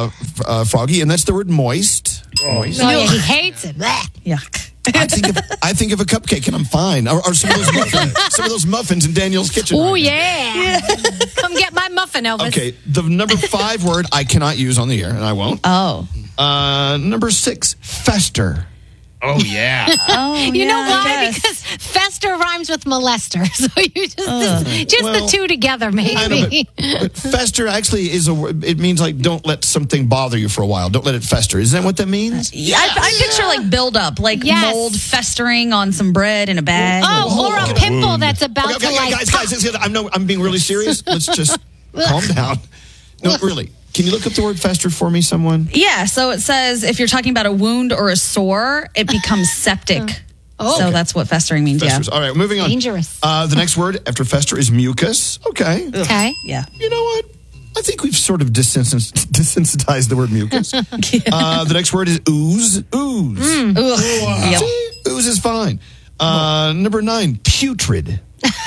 Froggy, and that's the word moist. Moist. Oh, yeah, he hates it. Yuck. I think of a cupcake and I'm fine. Or some of those muffins in Daniel's kitchen. Oh, yeah. Come get my muffin, Elvis. Okay, the number 5 word I cannot use on the air, and I won't. Oh. Number 6, fester. Oh, yeah. You know why? Because fester rhymes with molester. So you just the two together, maybe. I know, but fester actually is it means like don't let something bother you for a while. Don't let it fester. Isn't that what that means? Yeah, I picture like build up, like mold festering on some bread in a bag. Oh, or a pimple that's about to like... Guys, I'm being really serious. Let's just calm down. No, really. Can you look up the word fester for me, someone? Yeah, so it says if you're talking about a wound or a sore, it becomes septic. So that's what festering means, Festers. All right, moving on. Dangerous. The next word after fester is mucus. Okay. Yeah. You know what? I think we've sort of desensitized the word mucus. The next word is ooze. Ooze. Yep. See, ooze is fine. Number 9, putrid.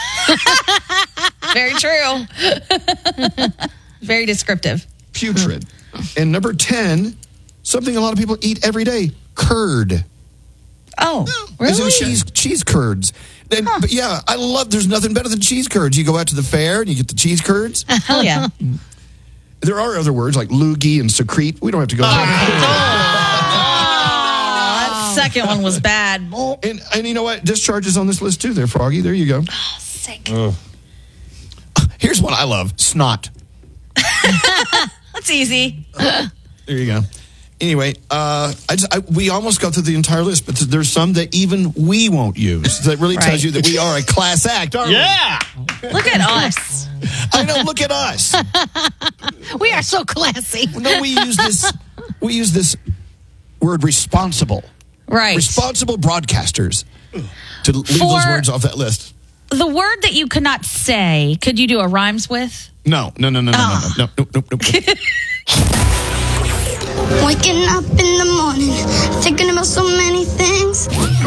Very true. Very descriptive. Putrid. And number 10, something a lot of people eat every day, curd. Oh, really? As in cheese curds. But yeah, there's nothing better than cheese curds. You go out to the fair and you get the cheese curds. Hell yeah. There are other words like loogie and secrete. We don't have to go there. That second one was bad. And you know what? Discharge is on this list too there, Froggy. There you go. Oh, sick. Here's one I love. Snot. That's easy. There you go. Anyway, we almost got through the entire list, but there's some that even we won't use. That really tells you that we are a class act, aren't we? Yeah. Look at us. I know, look at us. We are so classy. No, we use this word responsible. Right. Responsible broadcasters to leave those words off that list. The word that you could not say, could you do a rhymes with? No. Nope. Waking up in the morning, thinking about so many things.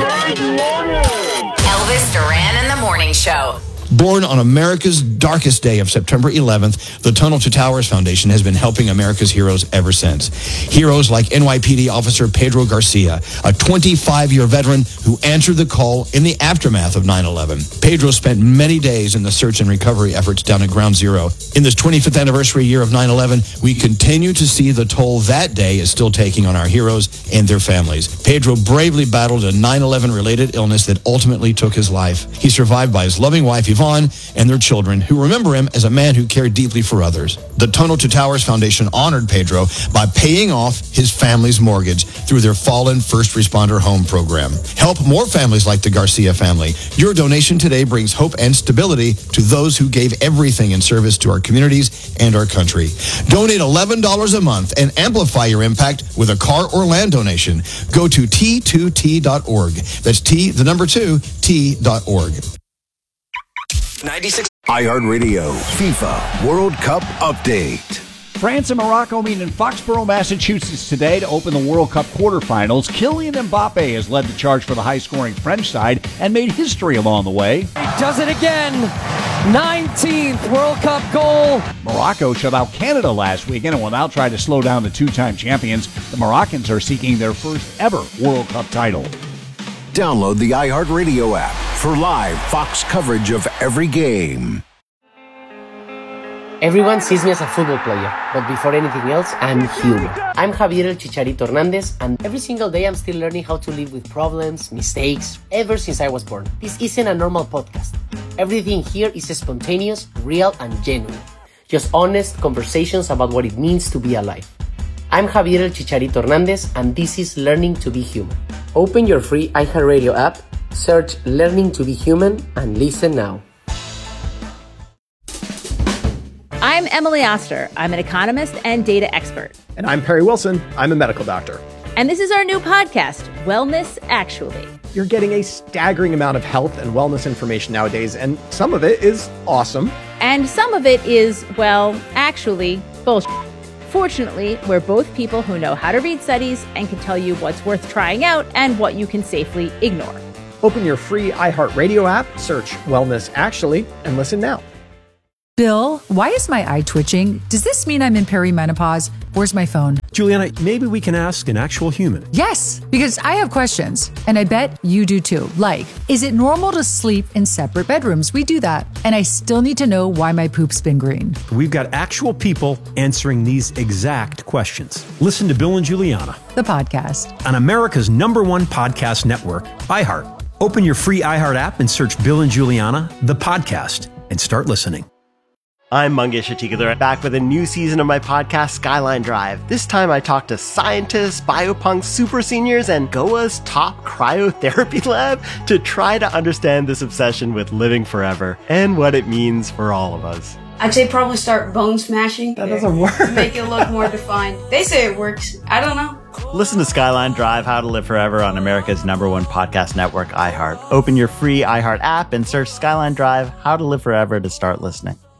Elvis Duran in the Morning Show. Born on America's darkest day of September 11th, the Tunnel to Towers Foundation has been helping America's heroes ever since. Heroes like NYPD officer Pedro Garcia, a 25-year veteran who answered the call in the aftermath of 9/11. Pedro spent many days in the search and recovery efforts down at Ground Zero. In this 25th anniversary year of 9/11, we continue to see the toll that day is still taking on our heroes and their families. Pedro bravely battled a 9/11-related illness that ultimately took his life. He survived by his loving wife, Yvonne, and their children, who remember him as a man who cared deeply for others. The Tunnel to Towers Foundation honored Pedro by paying off his family's mortgage through their Fallen First Responder Home program. Help more families like the Garcia family. Your donation today brings hope and stability to those who gave everything in service to our communities and our country. Donate $11 a month and amplify your impact with a car or land donation. Go to T2T.org. That's T2T.org. 96 iHeartRadio FIFA World Cup Update. France and Morocco meet in Foxborough, Massachusetts today to open the World Cup quarterfinals. Kylian Mbappe has led the charge for the high-scoring French side and made history along the way. He does it again. 19th World Cup goal. Morocco shut out Canada last weekend and will now try to slow down the two-time champions. The Moroccans are seeking their first ever World Cup title. Download the iHeartRadio app for live Fox coverage of every game. Everyone sees me as a football player, but before anything else, I'm human. I'm Javier El Chicharito Hernandez, and every single day I'm still learning how to live with problems, mistakes, ever since I was born. This isn't a normal podcast. Everything here is spontaneous, real, and genuine. Just honest conversations about what it means to be alive. I'm Javier El Chicharito Hernandez, and this is Learning to Be Human. Open your free iHeartRadio app, search Learning to Be Human, and listen now. I'm Emily Oster. I'm an economist and data expert. And I'm Perry Wilson. I'm a medical doctor. And this is our new podcast, Wellness Actually. You're getting a staggering amount of health and wellness information nowadays, and some of it is awesome. And some of it is, well, actually, bullshit. Fortunately, we're both people who know how to read studies and can tell you what's worth trying out and what you can safely ignore. Open your free iHeartRadio app, search Wellness Actually, and listen now. Bill, why is my eye twitching? Does this mean I'm in perimenopause? Where's my phone? Juliana, maybe we can ask an actual human. Yes, because I have questions, and I bet you do too. Like, is it normal to sleep in separate bedrooms? We do that. And I still need to know why my poop's been green. We've got actual people answering these exact questions. Listen to Bill and Juliana, the podcast, on America's #1 podcast network, iHeart. Open your free iHeart app and search Bill and Juliana, the podcast, and start listening. I'm Mangesh Hattikudur, back with a new season of my podcast, Skyline Drive. This time I talk to scientists, biopunks, super seniors, and Goa's top cryotherapy lab to try to understand this obsession with living forever and what it means for all of us. I'd say probably start bone smashing. That doesn't work. To make it look more defined. They say it works. I don't know. Listen to Skyline Drive, How to Live Forever on America's #1 podcast network, iHeart. Open your free iHeart app and search Skyline Drive, How to Live Forever to start listening.